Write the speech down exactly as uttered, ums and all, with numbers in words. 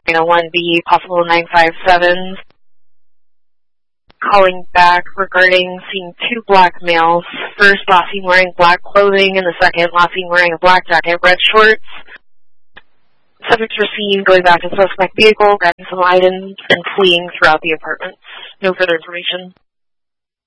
nine oh one B, possible nine five seven. Calling back regarding seeing two black males. First last seen wearing black clothing, and the second last seen wearing a black jacket, red shorts. Subjects were seen going back to the suspect vehicle, grabbing some items, and fleeing throughout the apartment. No further information.